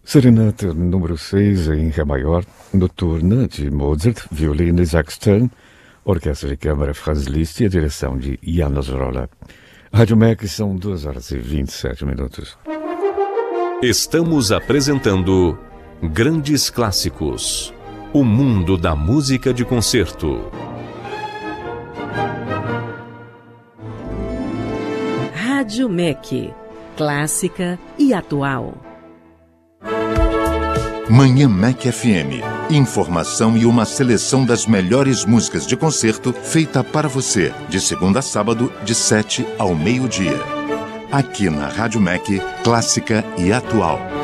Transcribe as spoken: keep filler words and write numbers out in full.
Serenata número seis em Ré maior, noturna de Mozart, violino Isaac Stern, orquestra de câmara Franz Liszt e a direção de János Rolla. Rádio M E C são duas horas e vinte e sete minutos. Estamos apresentando Grandes Clássicos, o mundo da música de concerto. Rádio M E C, clássica e atual. Manhã M E C F M. Informação e uma seleção das melhores músicas de concerto feita para você, de segunda a sábado, de sete ao meio-dia. Aqui na Rádio M E C, clássica e atual.